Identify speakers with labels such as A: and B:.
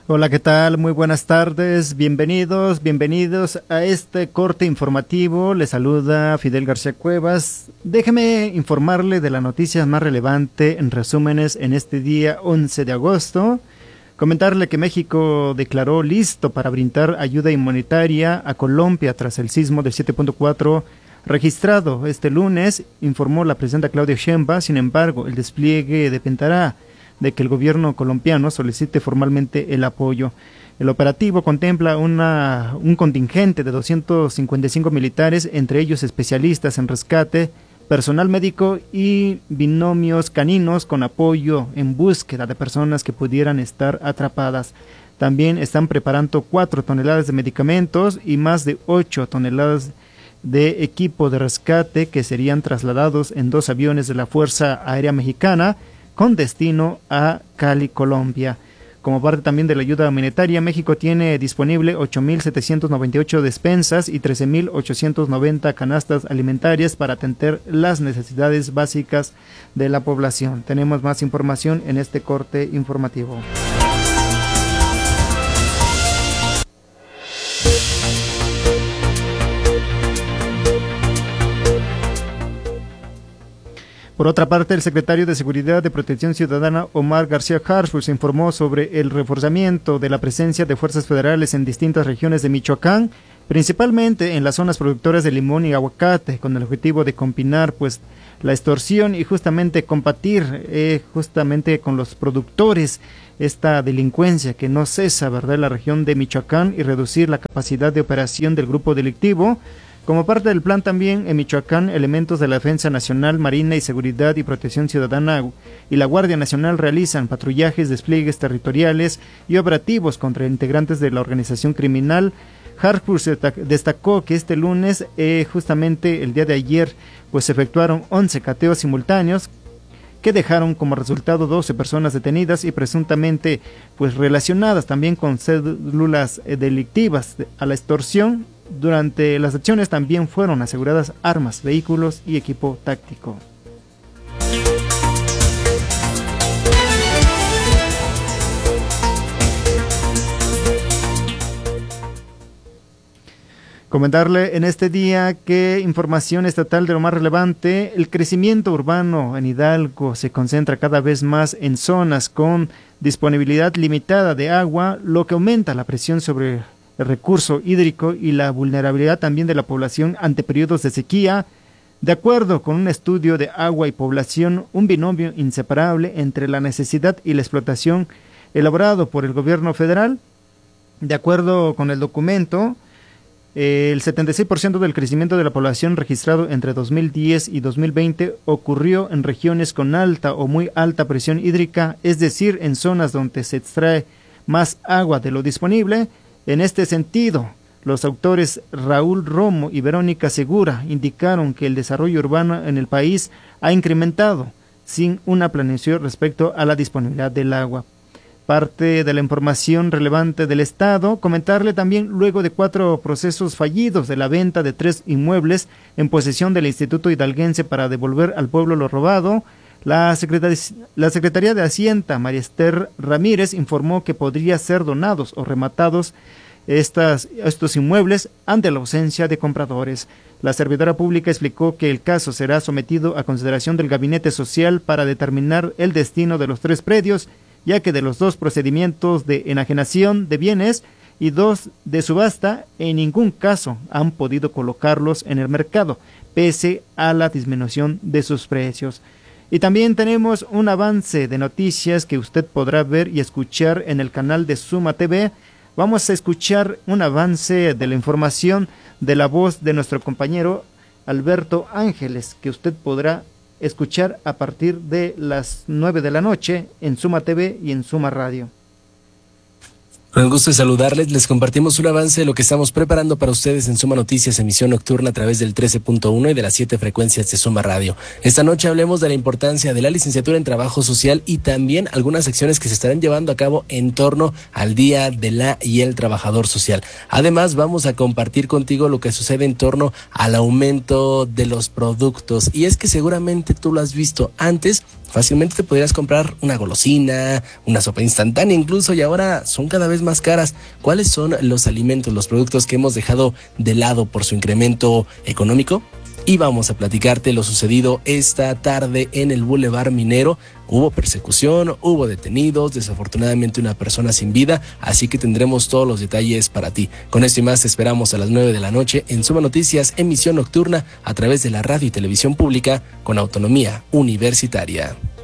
A: Hola, ¿qué tal? Muy buenas tardes, bienvenidos a este corte informativo. Les saluda Fidel García Cuevas. Déjeme informarle de la noticia más relevante en resúmenes en este día 11 de agosto. Comentarle que México declaró listo para brindar ayuda humanitaria a Colombia tras el sismo del 7.4 registrado este lunes, informó la presidenta Claudia Sheinbaum. Sin embargo, el despliegue dependerá de que el gobierno colombiano solicite formalmente el apoyo. El operativo contempla un contingente de 255 militares, entre ellos especialistas en rescate, personal médico y binomios caninos con apoyo en búsqueda de personas que pudieran estar atrapadas. También están preparando 4 toneladas de medicamentos y más de 8 toneladas de equipo de rescate que serían trasladados en 2 aviones de la Fuerza Aérea Mexicana con destino a Cali, Colombia. Como parte también de la ayuda humanitaria, México tiene disponible 8.798 despensas y 13.890 canastas alimentarias para atender las necesidades básicas de la población. Tenemos más información en este corte informativo. Por otra parte, el secretario de Seguridad de Protección Ciudadana, Omar García Harfuch, informó sobre el reforzamiento de la presencia de fuerzas federales en distintas regiones de Michoacán, principalmente en las zonas productoras de limón y aguacate, con el objetivo de combinar la extorsión y justamente combatir justamente con los productores esta delincuencia que no cesa, ¿verdad?, en la región de Michoacán, y reducir la capacidad de operación del grupo delictivo. Como parte del plan también, en Michoacán, elementos de la Defensa Nacional, Marina y Seguridad y Protección Ciudadana y la Guardia Nacional realizan patrullajes, despliegues territoriales y operativos contra integrantes de la organización criminal. Harfuch destacó que este lunes, justamente el día de ayer, se efectuaron 11 cateos simultáneos que dejaron como resultado 12 personas detenidas y presuntamente relacionadas también con células delictivas a la extorsión. Durante las acciones también fueron aseguradas armas, vehículos y equipo táctico. Comentarle en este día que información estatal de lo más relevante: el crecimiento urbano en Hidalgo se concentra cada vez más en zonas con disponibilidad limitada de agua, lo que aumenta la presión sobre el recurso hídrico y la vulnerabilidad también de la población ante periodos de sequía. De acuerdo con un estudio de agua y población, un binomio inseparable entre la necesidad y la explotación elaborado por el gobierno federal. De acuerdo con el documento, el 76% del crecimiento de la población registrado entre 2010 y 2020 ocurrió en regiones con alta o muy alta presión hídrica, es decir, en zonas donde se extrae más agua de lo disponible. En este sentido, los autores Raúl Romo y Verónica Segura indicaron que el desarrollo urbano en el país ha incrementado sin una planeación respecto a la disponibilidad del agua. Parte de la información relevante del Estado, comentarle también: luego de 4 procesos fallidos de la venta de 3 inmuebles en posesión del Instituto Hidalguense para devolver al pueblo lo robado, la Secretaría de Hacienda, María Esther Ramírez, informó que podría ser donados o rematados estos inmuebles ante la ausencia de compradores. La servidora pública explicó que el caso será sometido a consideración del Gabinete Social para determinar el destino de los 3 predios, ya que de los 2 procedimientos de enajenación de bienes y 2 de subasta, en ningún caso han podido colocarlos en el mercado, pese a la disminución de sus precios. Y también tenemos un avance de noticias que usted podrá ver y escuchar en el canal de Suma TV. Vamos a escuchar un avance de la información de la voz de nuestro compañero Alberto Ángeles, que usted podrá escuchar a partir de las 9 de la noche en Suma TV y en Suma Radio.
B: Con el gusto de saludarles, les compartimos un avance de lo que estamos preparando para ustedes en Suma Noticias, emisión nocturna a través del 13.1 y de las 7 frecuencias de Suma Radio. Esta noche hablemos de la importancia de la licenciatura en Trabajo Social y también algunas acciones que se estarán llevando a cabo en torno al Día de la y el Trabajador Social. Además, vamos a compartir contigo lo que sucede en torno al aumento de los productos. Y es que seguramente tú lo has visto antes. Fácilmente te podrías comprar una golosina, una sopa instantánea incluso, y ahora son cada vez más caras. ¿Cuáles son los alimentos, los productos que hemos dejado de lado por su incremento económico? Y vamos a platicarte lo sucedido esta tarde en el Boulevard Minero. Hubo persecución, hubo detenidos, desafortunadamente una persona sin vida, así que tendremos todos los detalles para ti. Con esto y más te esperamos a las 9 de la noche en Suma Noticias, emisión nocturna a través de la radio y televisión pública con autonomía universitaria.